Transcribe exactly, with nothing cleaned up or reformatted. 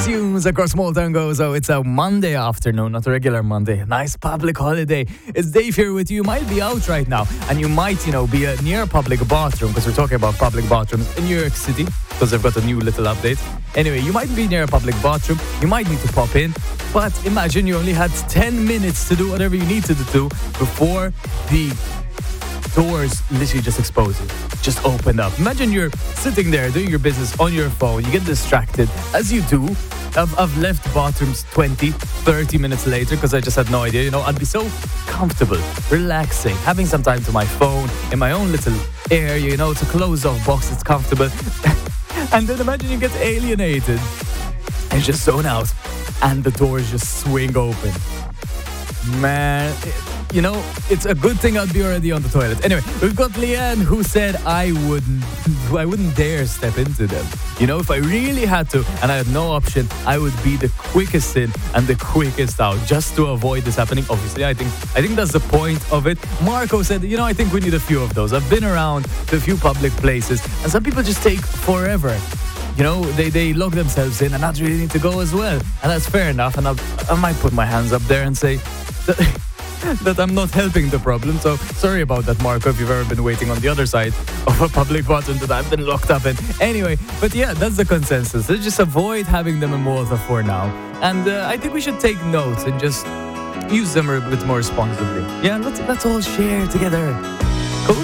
Tunes across Malta and Gozo. It's a Monday afternoon, not a regular Monday. Nice public holiday. It's Dave here with you. You might be out right now and you might, you know, be uh, near a public bathroom because we're talking about public bathrooms in New York City because they've got a new little update. Anyway, you might be near a public bathroom. You might need to pop in. But imagine you only had ten minutes to do whatever you needed to do before the doors literally just exposed it, just opened up. Imagine you're sitting there doing your business on your phone, you get distracted, as you do. I've, I've left bathrooms twenty, thirty minutes later because I just had no idea. You know, I'd be so comfortable, relaxing, having some time to my phone, in my own little area, you know, it's a closed-off box, it's comfortable. And then imagine you get alienated and just zone out and the doors just swing open. Man, you know, it's a good thing I'd be already on the toilet. Anyway, we've got Leanne who said I wouldn't I wouldn't dare step into them. You know, if I really had to and I had no option, I would be the quickest in and the quickest out just to avoid this happening. Obviously, I think I think that's the point of it. Marco said, you know, I think we need a few of those. I've been around to a few public places and some people just take forever. You know, they, they lock themselves in and not really need to go as well. And that's fair enough. And I, I might put my hands up there and say that, that I'm not helping the problem. So sorry about that, Marco, if you've ever been waiting on the other side of a public bathroom that I've been locked up in. Anyway, but yeah, that's the consensus. Let's just avoid having them in Malta for now. And uh, I think we should take notes and just use them a bit more responsibly. Yeah, let's, let's all share together.